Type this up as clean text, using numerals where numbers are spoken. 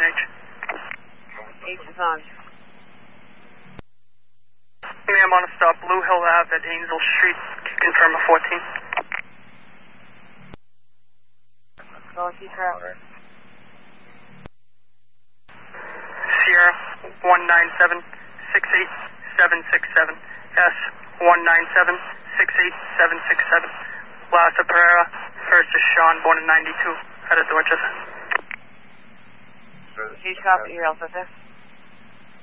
H. H is on. Ma'am, on a stop, Blue Hill Ave at Angel Street. Confirm a 14. Go see Trevor. Sierra 197-68767. S 197-68767. Lassa Pereira. First is Sean, born in 92. Out of Dorchester. Huge copy here, Alpha.